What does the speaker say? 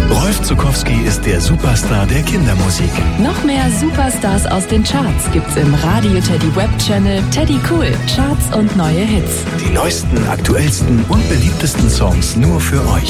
Rolf Zuckowski ist der Superstar der Kindermusik. Noch mehr Superstars aus den Charts gibt's im Radio Teddy Web Channel Teddy Cool. Charts und neue Hits. Die neuesten, aktuellsten und beliebtesten Songs nur für euch.